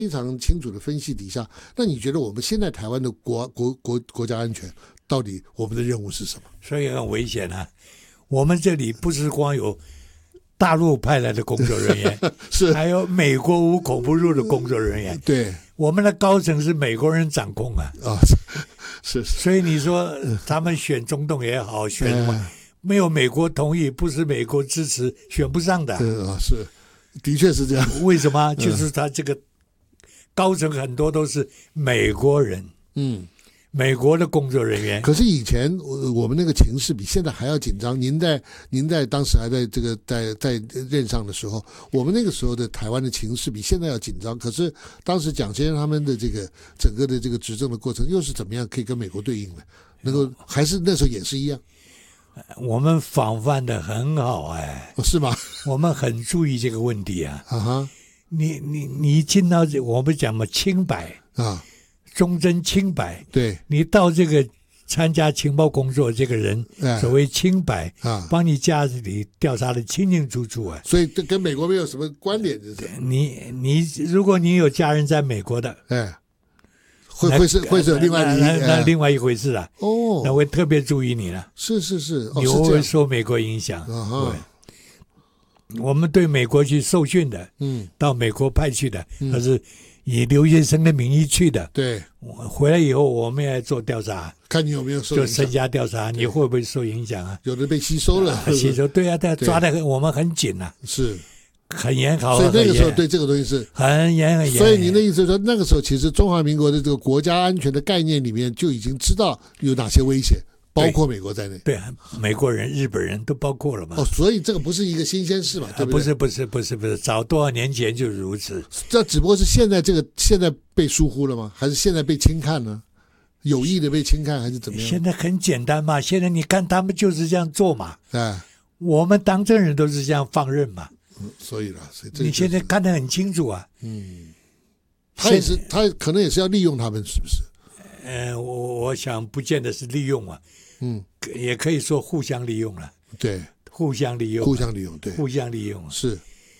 非常清楚的分析底下，那你觉得我们现在台湾的国家安全，到底我们的任务是什么？ 所以很危险啊！我们这里不是光有大陆派来的工作人员， 是还有美国无孔不入的工作人员。 对， 我们的高层是美国人掌控啊。 是。 所以你说他们选总统也好，选什么，没有美国同意，不是美国支持，选不上的。 是，的确是这样。 为什么？就是他这个高层很多都是美国人，美国的工作人员。 可是以前我们那个情势比现在还要紧张。您在当时还在这个在任上的时候，我们那个时候的台湾的情势比现在要紧张。可是当时蒋先生他们的这个整个的这个执政的过程，又是怎么样可以跟美国对应的？能够还是那时候也是一样？ 我们防范的很好是吗？ 我们很注意这个问题啊。你进到我们讲嘛，清白啊， 忠贞清白。 对， 你到这个参加情报工作这个人，所谓清白啊， 帮你家里调查的清清楚楚啊。 所以这跟美国没有什么关联，就是你如果你有家人在美国的， 会是有另外那另外一回事了。那会特别注意你了。 是， 你会不会受美国影响？我们对美国去受训的，到美国派去的，他是以留学生的名义去的。 对， 回来以后我们也做调查， 看你有没有受影响， 就身家调查，你会不会受影响啊？ 有的被吸收了， 吸收，对啊，抓的我们很紧啊， 是很严好。 所以那个时候对这个东西是很严。 所以您的意思是说，那个时候其实中华民国的这个国家安全的概念里面就已经知道有哪些威胁，包括美国在内。 对啊，美国人、日本人都包括了嘛。 所以这个不是一个新鲜事嘛，对不对？ 不是，早多少年前就如此。 这只不过是现在被疏忽了吗？还是现在被轻看呢？有意的被轻看还是怎么样？ 现在很简单嘛，现在你看他们就是这样做嘛。我们当政人都是这样放任嘛。 所以你现在看得很清楚啊。 他可能也是要利用他们，是不是？ 我想不见得是利用啊。也可以说互相利用了。 对， 互相利用， 对， 互相利用是。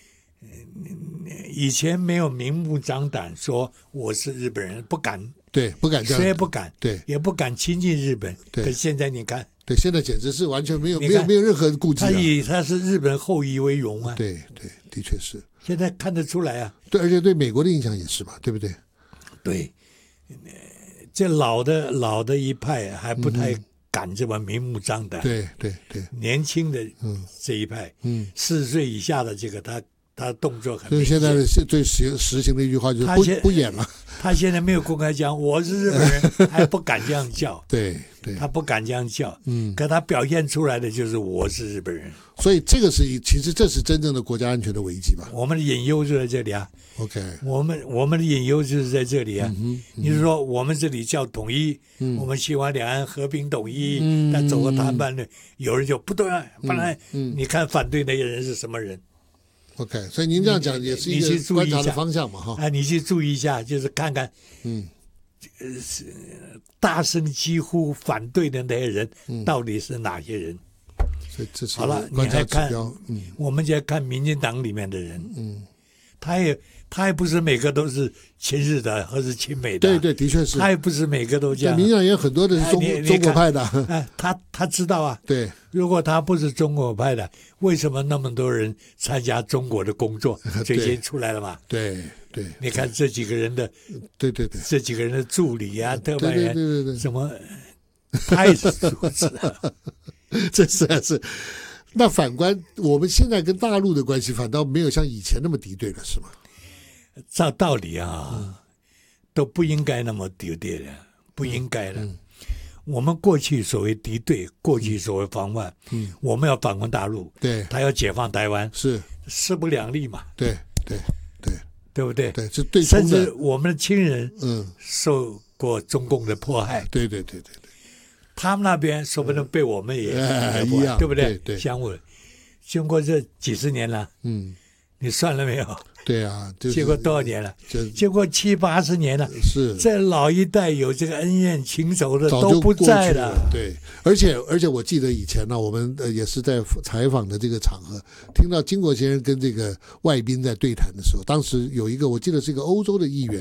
以前没有明目张胆说我是日本人，不敢。 对，不敢这样， 谁也不敢， 对， 也不敢亲近日本。 对， 可是现在你看， 对，现在简直是完全没有任何顾忌。 他以他是日本后裔为荣啊。 对，的确是。 现在看得出来啊。 对，而且对美国的影响也是嘛，对不对？ 对，这老的一派还不太敢这么明目张胆。 对， 年轻的这一派，40岁以下的这个他动作很明显。 所以现在的最实行的一句话就是不演了。 他现在没有公开讲我是日本人，还不敢这样叫。 对， 他不敢这样叫。可他表现出来的就是我是日本人。 所以这个其实这是真正的国家安全的危机吧？ 我们的隐忧就在这里啊。 OK， 我们的隐忧就是在这里啊。你是说我们这里叫统一，我们希望两岸和平统一，但走过谈判的，有人就不对啊，本来你看反对那些人是什么人 ？OK， 所以您这样讲也是一个观察的方向嘛，哈。 你去注意一下，就是看看，大声疾呼反对的那些人到底是哪些人？ 所以这是好了，你还看，我们就要看民进党里面的人，他也不是每个都是亲日的或是亲美的。 对，的确是。 他也不是每个都这样。 民进党也有很多的是中国派的。 他知道啊。 对。 如果他不是中国派的，为什么那么多人参加中国的工作？最近出来了嘛？ 对。 你看这几个人的， 对， 这几个人的助理啊，特派员， 对， 什么太如此了。 这实在是。那反观我们现在跟大陆的关系，反倒没有像以前那么敌对了，是吗？ 照道理啊，都不应该那么敌对了，不应该了。我们过去所谓敌对，过去所谓防范，我们要反攻大陆， 对， 他要解放台湾，势不两立嘛。 对不对？ 对，是对冲的。 甚至我们的亲人，受过中共的迫害， 对， 他们那边说不定被我们也一样， 对不对？ 对， 相互经过这几十年了， 你算了没有？ 对啊，就是、 结果多少年了？ 就结果70、80年了。 是在老一代有这个恩怨情仇的早就都不在了。对，而且我记得以前呢，我们也是在采访的这个场合，听到经国先生跟这个外宾在对谈的时候，当时有一个我记得是一个欧洲的议员。